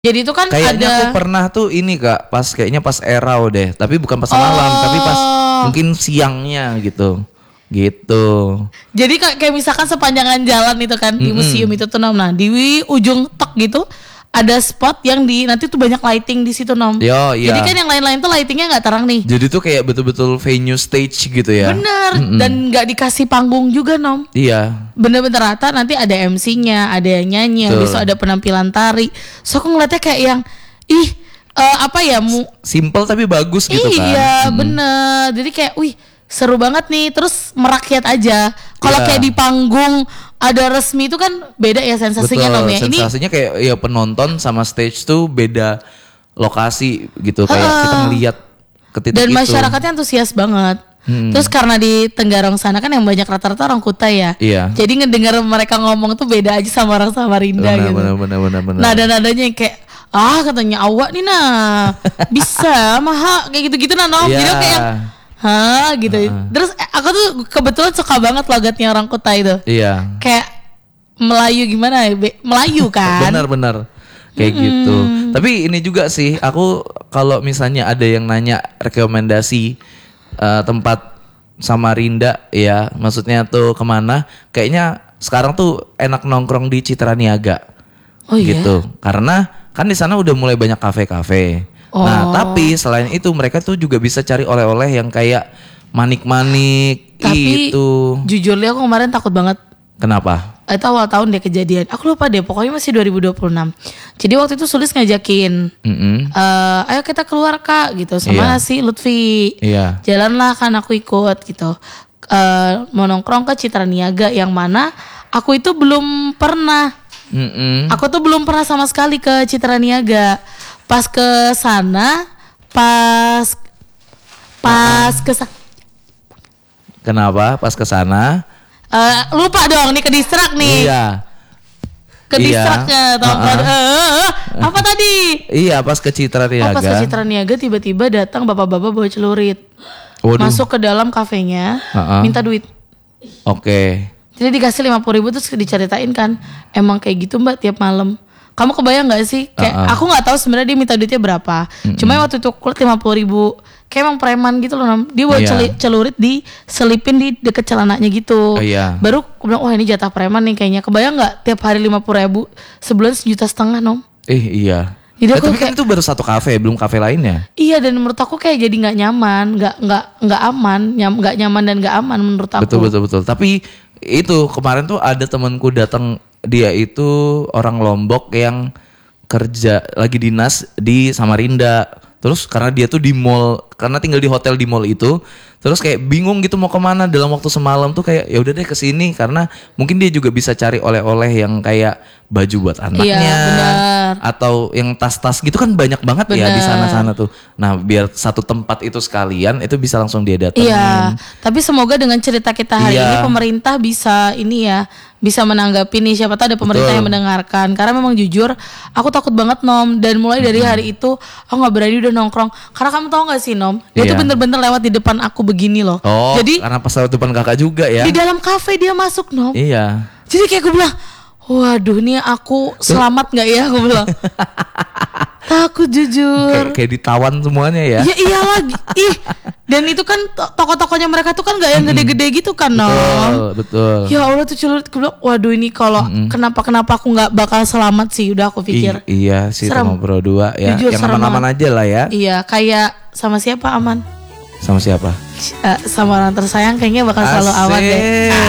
Jadi itu kan Kayaknya ada. aku pernah tuh ini Kak, kayaknya pas erau deh, tapi bukan pas malam, tapi pas mungkin siangnya gitu. Gitu. Jadi kayak misalkan sepanjangan jalan itu kan di museum itu tuh Nom. Nah, di ujung tek gitu ada spot yang nanti tuh banyak lighting di situ Nom. Yo, iya. Jadi kan yang lain-lain tuh lightingnya nggak terang nih. Jadi tuh kayak betul-betul venue stage gitu ya. Bener. Dan nggak dikasih panggung juga Nom. Iya. Bener-bener rata, nanti ada MC-nya, ada yang nyanyi, besok ada penampilan tari. So aku ngeliatnya kayak yang apa ya, simple tapi bagus gitu kan. Iya bener. Jadi kayak seru banget nih. Terus merakyat aja. Kalau kayak di panggung ada resmi itu kan beda ya sensasinya. Betul, Nom ya. sensasinya kayak ya penonton sama stage tuh beda lokasi gitu. Kayak kita ngeliat ke titik dan itu. masyarakatnya antusias banget. Terus karena di Tenggarong sana kan yang banyak rata-rata orang Kutai ya. Iya. Jadi ngedengar mereka ngomong tuh beda aja sama orang Samarinda gitu. Benar. Nada-nadanya yang kayak katanya awak nih bisa maha kayak gitu-gitu Nom. Iya. Jadi kayak gitu. Terus aku tuh kebetulan suka banget logatnya orang Kutai itu. Iya. Kayak Melayu gimana ya? Melayu kan? Benar. Kayak gitu. Tapi ini juga sih, aku kalau misalnya ada yang nanya rekomendasi tempat Samarinda ya, maksudnya tuh kemana? Kayaknya sekarang tuh enak nongkrong di Citra Niaga. Oh gitu. iya? Karena kan di sana udah mulai banyak kafe-kafe. Nah, tapi selain itu mereka tuh juga bisa cari oleh-oleh yang kayak manik-manik. Tapi itu. jujur liat aku kemarin takut banget. Kenapa? Itu awal tahun deh kejadian. Aku lupa deh, pokoknya masih 2026. Jadi waktu itu Sulis ngajakin, ayo kita keluar Kak gitu sama si Lutfi. Iya. Jalanlah kan aku ikut gitu. Mau nongkrong ke Citra Niaga yang mana aku itu belum pernah. Aku tuh belum pernah sama sekali ke Citra Niaga. Pas ke sana, Kenapa? Pas ke sana? Lupa dong nih, ke distrak nih. Iya. Ke distraknya apa tadi? Iya, pas ke Citra Niaga. Pas ke Citra Niaga tiba-tiba datang bapak-bapak bawa celurit. Waduh. Masuk ke dalam kafenya, minta duit. Oke. Jadi dikasih 50.000 terus diceritain kan, emang kayak gitu Mbak tiap malam. Kamu kebayang nggak sih? Kayak aku nggak tahu sebenarnya dia minta duitnya berapa. Cuma waktu itu kulit 50.000, kayak emang preman gitu loh. Dia bawa celurit diselipin di deket celananya gitu. Baru aku bilang, wah ini jatah preman nih kayaknya. Kebayang nggak tiap hari 50.000, sebulan 1,5 juta Nom? Iya. Jadi tapi kan itu baru satu kafe, belum kafe lainnya. Iya, dan menurut aku kayak jadi nggak nyaman, nggak aman, nggak nyaman dan nggak aman menurut aku. Betul. Tapi itu kemarin tuh ada temanku datang, dia itu orang Lombok yang kerja lagi dinas di Samarinda. Terus karena dia tuh di mall, karena tinggal di hotel di mall itu, terus kayak bingung gitu mau kemana dalam waktu semalam tuh kayak ya udah deh kesini karena mungkin dia juga bisa cari oleh-oleh yang kayak baju buat anaknya, atau yang tas-tas gitu kan banyak banget ya di sana-sana tuh. Nah biar satu tempat itu sekalian itu bisa langsung dia datengin. Iya, tapi semoga dengan cerita kita hari ini pemerintah bisa bisa menanggapi nih, siapa tahu ada pemerintah yang mendengarkan. Karena memang jujur aku takut banget Nom, dan mulai dari hari itu aku nggak berani udah nongkrong. Karena kamu tahu nggak sih Nom, dia tuh bener-bener lewat di depan aku begini loh. Jadi karena pas lewat depan kakak juga ya. Di dalam kafe dia masuk Nom. Iya. Jadi kayak gue bilang, waduh nih aku selamat nggak ya, gue bilang. Takut jujur. Kayak ditawan semuanya ya. Ya iyalah. Dan itu kan toko-tokonya mereka tuh kan gak yang gede-gede gitu kan Betul. Ya Allah tuh celurit, gue bilang waduh ini kalau kenapa aku gak bakal selamat sih. Udah aku pikir iya sih sama Bro 2 ya. Jujur, yang aman-aman aja lah ya. Iya, kayak sama siapa aman? Sama siapa? Sama orang tersayang kayaknya bakal selalu aman deh.